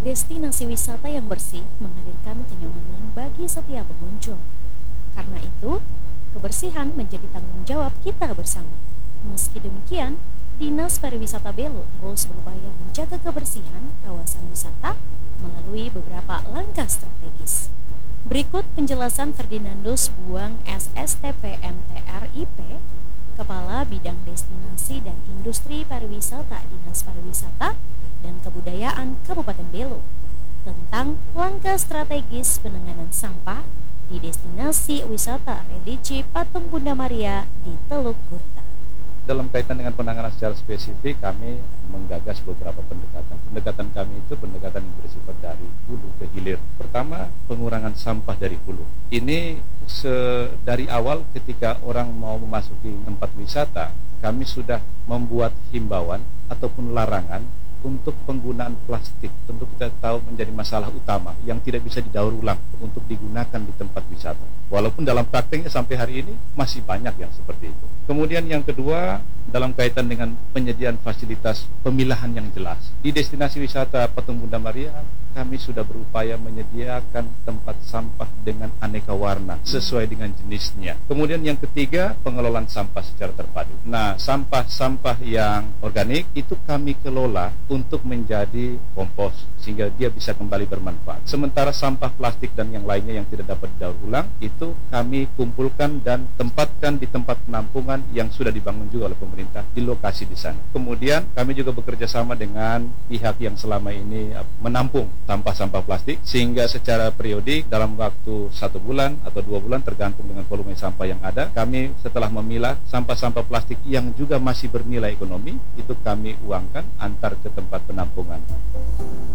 Destinasi wisata yang bersih menghadirkan kenyamanan bagi setiap pengunjung. Karena itu, kebersihan menjadi tanggung jawab kita bersama. Meski demikian, Dinas Pariwisata Belo terus berupaya menjaga kebersihan kawasan wisata melalui beberapa langkah strategis. Berikut penjelasan Ferdinandus Buang SSTP MTRIP, Kepala Bidang Destinasi dan Industri Pariwisata Dinas Pariwisata dan Kebudayaan Kabupaten Belo tentang langkah strategis penanganan sampah di destinasi wisata religi Patung Bunda Maria di Teluk Gurita. Dalam kaitan dengan penanganan secara spesifik, kami menggagas beberapa pendekatan. Pendekatan kami itu pendekatan yang bersifat dari hulu ke hilir. Pertama, pengurangan sampah dari hulu. Ini dari awal ketika orang mau memasuki tempat wisata, kami sudah membuat himbauan ataupun larangan untuk penggunaan plastik. Tentu kita tahu menjadi masalah utama yang tidak bisa didaur ulang untuk digunakan di tempat wisata. Walaupun dalam prakteknya sampai hari ini masih banyak yang seperti itu. Kemudian yang kedua, dalam kaitan dengan penyediaan fasilitas pemilahan yang jelas. Di destinasi wisata Patung Bunda Maria, kami sudah berupaya menyediakan tempat sampah dengan aneka warna sesuai dengan jenisnya. Kemudian yang ketiga, pengelolaan sampah secara terpadu. Nah, sampah-sampah yang organik itu kami kelola untuk menjadi kompos sehingga dia bisa kembali bermanfaat. Sementara sampah plastik dan yang lainnya yang tidak dapat didaur ulang itu kami kumpulkan dan tempatkan di tempat penampungan yang sudah dibangun juga oleh pemerintah di lokasi di sana. Kemudian kami juga bekerja sama dengan pihak yang selama ini menampung sampah-sampah plastik sehingga secara periodik dalam waktu 1 bulan atau 2 bulan tergantung dengan volume sampah yang ada, kami setelah memilah sampah-sampah plastik yang juga masih bernilai ekonomi itu kami uangkan antar ke tempat penampungan.